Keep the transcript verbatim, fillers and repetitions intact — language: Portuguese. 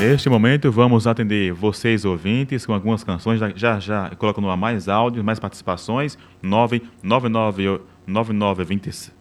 Neste momento, vamos atender vocês, ouvintes, com algumas canções. Já já eu coloco no ar mais áudios, mais participações. nove nove nove nove nove dois